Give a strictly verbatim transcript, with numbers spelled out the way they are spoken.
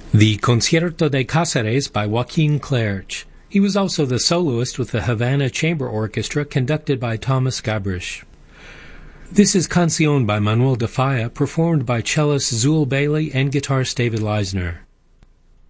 The Concierto de Cáceres by Joaquin Clerch. He was also the soloist with the Havana Chamber Orchestra conducted by Thomas Gabrish. This is Canción by Manuel de Falla, performed by cellist Zul Bailey and guitarist David Leisner.